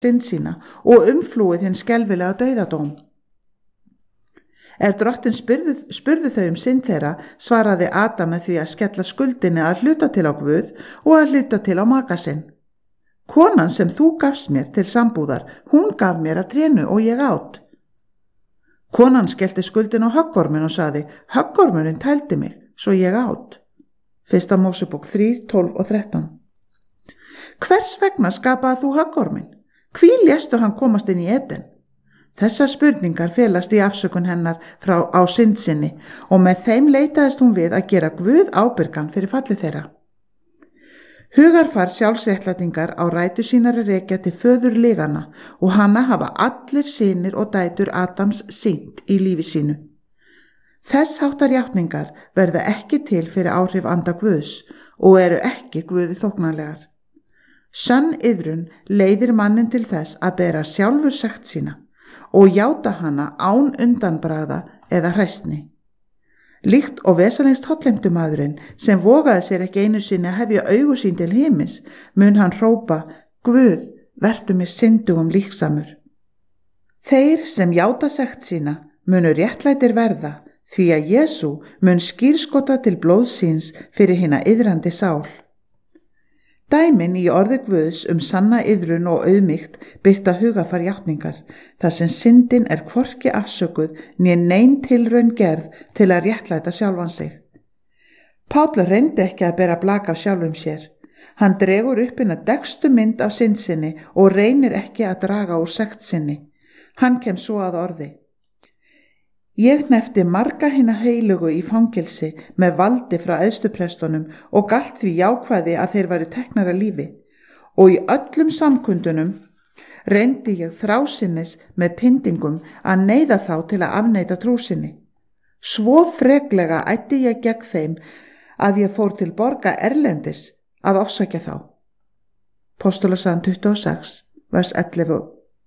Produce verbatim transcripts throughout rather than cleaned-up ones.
synd sína og umflúið hinn skelfilega dauðadóm. Er drottin spurðu, spurðu þau um synd þeirra, svaraði Adam með því að skella skuldinni að hluta til á Guð og að hluta til á maka sinn. Konan sem þú gafst mér til sambúðar, hún gaf mér að trénu og ég át. Konan skellti skuldin á höggormin og saði, höggormurinn tældi mig, svo ég át. Fyrsta Mósebók þrjú, tólf og þrettán. Hvers vegna skapaði þú höggormin? Hví léstu hann komast inn í Eden? Þessar spurningar felast í afsökun hennar frá á synd sinni og með þeim leitaðist hún við að gera Guð ábyrgan fyrir falli þeirra. Hugarfar sjálfsréttlætingar á rætur sínar að rekja til föður ligana og hana hafa allir synir og dætur Adams sýnt í lífi sínu. Þess háttar játningar verða ekki til fyrir áhrif anda Guðs og eru ekki Guði þóknanlegar. Sönn iðrun leiðir mannin til þess að bera sjálfur sekt sína og játa hana án undanbragða eða hræsni. Líkt og vesalengst hollheimtumaðurinn sem vogaði sér ekki einu sinni að hefja augu sín til himins, mun hann hrópa, Guð, vertu mér syndugum líksamur. Þeir sem játa sekt sína munu réttlætir verða, því að Jesú mun skírskota til blóðs síns fyrir hina iðrandi sál. Dæmin í orði Guðs um sanna iðrun og auðmýkt birta hugafar játningar, þar sem syndin er hvorki afsökuð né nein tilraun gerð til að réttlæta sjálfan sig. Páll reyndi ekki að bera blak af sjálfum sér. Hann dregur upp hina deggstu mynd af synd sinni og reynir ekki að draga úr sekt sinni. Hann kem svo að orði. Ég hnefti marga hina heilugu í fangelsi með valdi frá æðstuprestunum og galt því jákvæði að þeir væru teknar að lífi og í öllum samkundunum reyndi ég þrásinnis með pyndingum að neyða þá til að afneita trúsinni. Svo freklega ætti ég gegn þeim að ég fór til borga erlendis að ofsækja þá. Postulasagan tuttugu og sex, vers ellefu.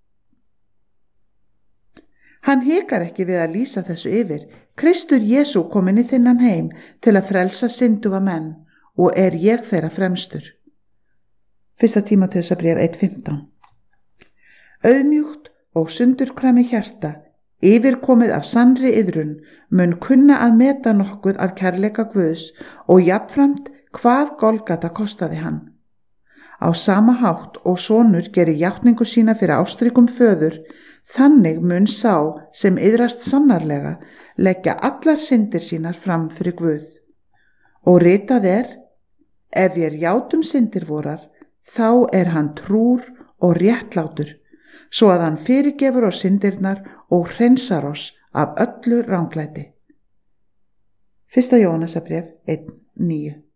Hann hikar ekki við að lýsa þessu yfir. Kristur Jesú kom inn í þinnan heim til að frelsa synduga menn og er ég þeirra fremstur. Fyrsta Tímóteusarbréf eitt fimmtán. Auðmjúkt og sundurkrami hjarta, yfirkomið af sannri iðrun, mun kunna að meta nokkuð af kærleika Guðs og jafnframt hvað Golgata kostaði hann. Á sama hátt og sonur gerir játningu sína fyrir ástríkum föður, þannig mun sá sem iðrast sannarlega leggja allar syndir sínar fram fyrir Guð. Og ritað er, ef ég játum syndir vorar, þá er hann trúr og réttlátur, svo að hann fyrirgefur oss syndirnar og hreinsar oss af öllu ranglæti. Fyrsta Jóhannesarbréf einn níu.